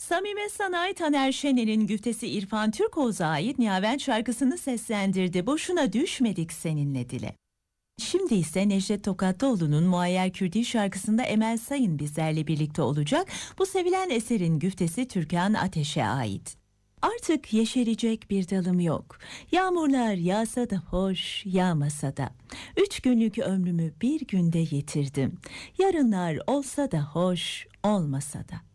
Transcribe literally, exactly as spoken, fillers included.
Samime Sanay, Taner Şener'in güftesi İrfan Türkoz'a ait Nihavent şarkısını seslendirdi. Boşuna düşmedik seninle dile. Şimdi ise Necdet Tokatlıoğlu'nun Muayyer Kürdi şarkısında Emel Sayın bizlerle birlikte olacak. Bu sevilen eserin güftesi Türkan Ateş'e ait. Artık yeşerecek bir dalım yok. Yağmurlar yağsa da hoş, yağmasa da. Üç günlük ömrümü bir günde yitirdim. Yarınlar olsa da hoş, olmasa da.